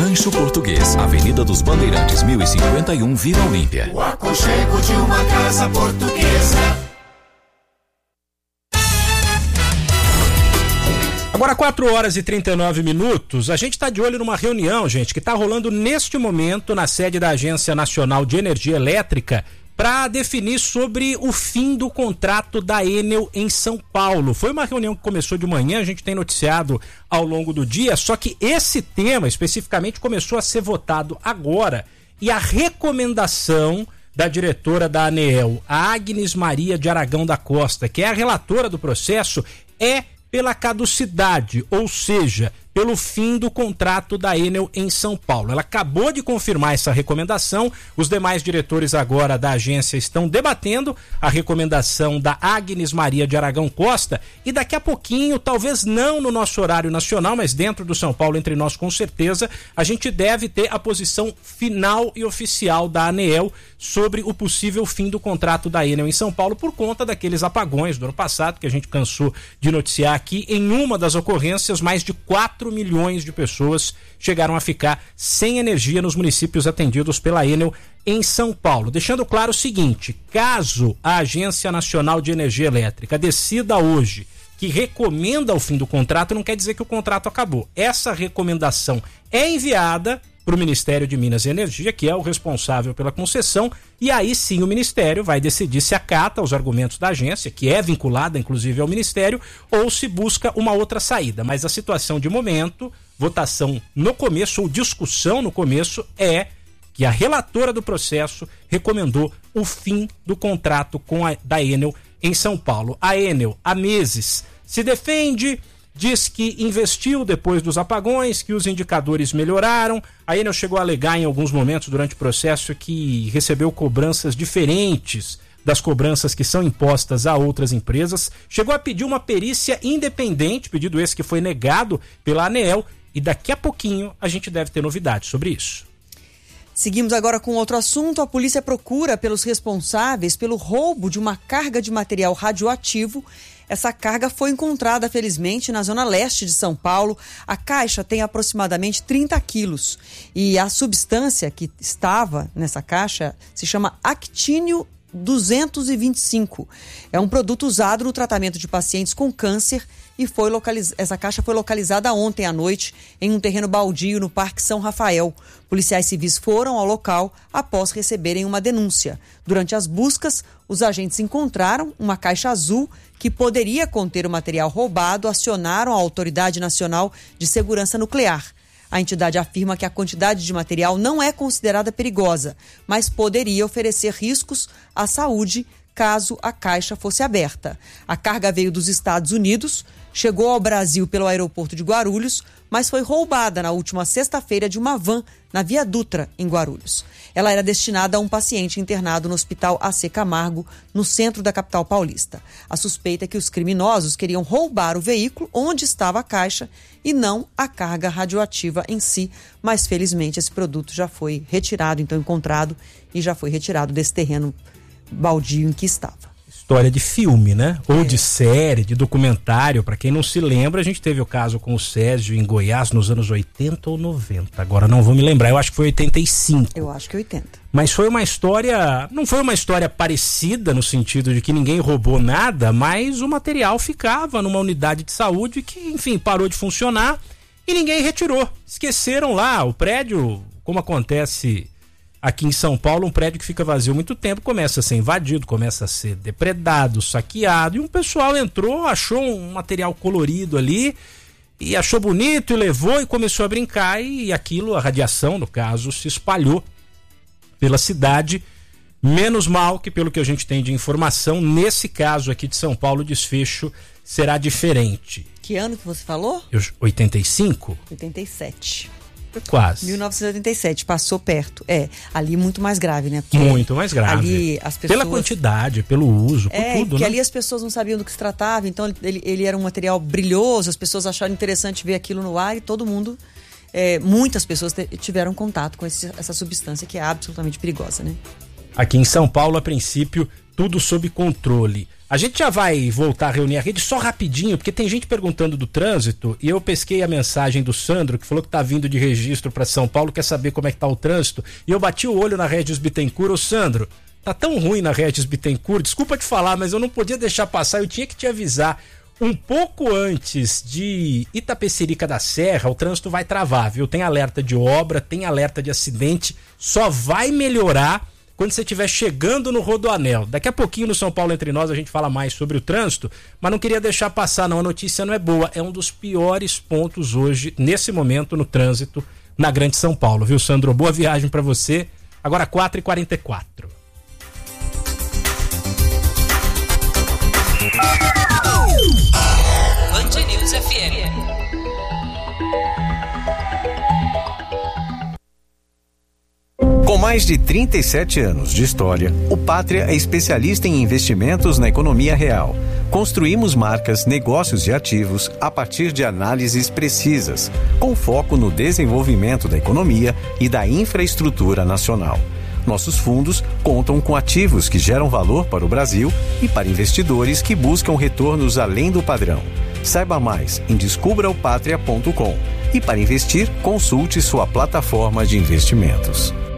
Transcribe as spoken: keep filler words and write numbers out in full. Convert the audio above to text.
Rancho Português, Avenida dos Bandeirantes, mil e cinquenta e um, Vila Olímpia. O aconchego de uma casa portuguesa. Agora quatro horas e trinta e nove minutos, a gente está de olho numa reunião, gente, que está rolando neste momento na sede da Agência Nacional de Energia Elétrica para definir sobre o fim do contrato da Enel em São Paulo. Foi uma reunião que começou de manhã, a gente tem noticiado ao longo do dia, só que esse tema especificamente começou a ser votado agora e a recomendação da diretora da ANEEL, a Agnes Maria de Aragão da Costa, que é a relatora do processo, é pela caducidade, ou seja, pelo fim do contrato da Enel em São Paulo. Ela acabou de confirmar essa recomendação, os demais diretores agora da agência estão debatendo a recomendação da Agnes Maria de Aragão Costa e daqui a pouquinho, talvez não no nosso horário nacional, mas dentro do São Paulo, entre nós com certeza, a gente deve ter a posição final e oficial da ANEEL sobre o possível fim do contrato da Enel em São Paulo por conta daqueles apagões do ano passado que a gente cansou de noticiar aqui. Em uma das ocorrências, mais de quatro milhões de pessoas chegaram a ficar sem energia nos municípios atendidos pela Enel em São Paulo. Deixando claro o seguinte, caso a Agência Nacional de Energia Elétrica decida hoje que recomenda o fim do contrato, não quer dizer que o contrato acabou. Essa recomendação é enviada para o Ministério de Minas e Energia, que é o responsável pela concessão, e aí sim o Ministério vai decidir se acata os argumentos da agência, que é vinculada inclusive ao Ministério, ou se busca uma outra saída. Mas a situação de momento, votação no começo, ou discussão no começo, é que a relatora do processo recomendou o fim do contrato com a, da Enel em São Paulo. A Enel, há meses, se defende, diz que investiu depois dos apagões, que os indicadores melhoraram. A Enel chegou a alegar em alguns momentos durante o processo que recebeu cobranças diferentes das cobranças que são impostas a outras empresas. Chegou a pedir uma perícia independente, pedido esse que foi negado pela ANEEL, e daqui a pouquinho a gente deve ter novidades sobre isso. Seguimos agora com outro assunto. A polícia procura pelos responsáveis pelo roubo de uma carga de material radioativo. Essa carga foi encontrada, felizmente, na zona leste de São Paulo. A caixa tem aproximadamente trinta quilos. E a substância que estava nessa caixa se chama actínio duzentos e vinte e cinco. É um produto usado no tratamento de pacientes com câncer e foi localiz... essa caixa foi localizada ontem à noite em um terreno baldio no Parque São Rafael. Policiais civis foram ao local após receberem uma denúncia. Durante as buscas, os agentes encontraram uma caixa azul que poderia conter o material roubado, acionaram a Autoridade Nacional de Segurança Nuclear. A entidade afirma que a quantidade de material não é considerada perigosa, mas poderia oferecer riscos à saúde caso a caixa fosse aberta. A carga veio dos Estados Unidos, chegou ao Brasil pelo aeroporto de Guarulhos, mas foi roubada na última sexta-feira de uma van na Via Dutra, em Guarulhos. Ela era destinada a um paciente internado no Hospital A C Camargo, no centro da capital paulista. A suspeita é que os criminosos queriam roubar o veículo onde estava a caixa e não a carga radioativa em si, mas felizmente esse produto já foi retirado, então encontrado, e já foi retirado desse terreno baldio em que estava. História de filme, né? Ou é. de série, de documentário. Para quem não se lembra, a gente teve o caso com o Césio em Goiás nos anos oitenta ou noventa. Agora não vou me lembrar, eu acho que foi oitenta e cinco. Eu acho que oitenta. Mas foi uma história, não foi uma história parecida no sentido de que ninguém roubou nada, mas o material ficava numa unidade de saúde que, enfim, parou de funcionar e ninguém retirou. Esqueceram lá, o prédio, como acontece aqui em São Paulo, um prédio que fica vazio muito tempo começa a ser invadido, começa a ser depredado, saqueado, e um pessoal entrou, achou um material colorido ali e achou bonito e levou e começou a brincar, e aquilo, a radiação no caso, se espalhou pela cidade. Menos mal que, pelo que a gente tem de informação, nesse caso aqui de São Paulo, o desfecho será diferente. Que ano que você falou? Eu, oitenta e cinco? oitenta e sete. Quase. mil novecentos e oitenta e sete, passou perto. É, ali muito mais grave, né? Porque muito mais grave. Ali as pessoas... Pela quantidade, pelo uso, por é, tudo, porque né? ali as pessoas não sabiam do que se tratava, então ele, ele era um material brilhoso, as pessoas acharam interessante ver aquilo no ar e todo mundo, é, muitas pessoas te, tiveram contato com esse, essa substância que é absolutamente perigosa, né? Aqui em São Paulo, a princípio, tudo sob controle. A gente já vai voltar a reunir a rede só rapidinho, porque tem gente perguntando do trânsito e eu pesquei a mensagem do Sandro, que falou que tá vindo de registro para São Paulo, quer saber como é que tá o trânsito, e eu bati o olho na Regis Bittencourt. Ô Sandro, tá tão ruim na Regis Bittencourt, desculpa te falar, mas eu não podia deixar passar, eu tinha que te avisar. Um pouco antes de Itapecerica da Serra, o trânsito vai travar, viu? Tem alerta de obra, tem alerta de acidente, só vai melhorar quando você estiver chegando no Rodoanel. Daqui a pouquinho no São Paulo Entre Nós a gente fala mais sobre o trânsito, mas não queria deixar passar não, a notícia não é boa, é um dos piores pontos hoje, nesse momento, no trânsito na Grande São Paulo, viu, Sandro? Boa viagem pra você, agora quatro e quarenta e quatro. Band News F M. Com mais de trinta e sete anos de história, o Pátria é especialista em investimentos na economia real. Construímos marcas, negócios e ativos a partir de análises precisas, com foco no desenvolvimento da economia e da infraestrutura nacional. Nossos fundos contam com ativos que geram valor para o Brasil e para investidores que buscam retornos além do padrão. Saiba mais em descubra o patria ponto com e para investir, consulte sua plataforma de investimentos.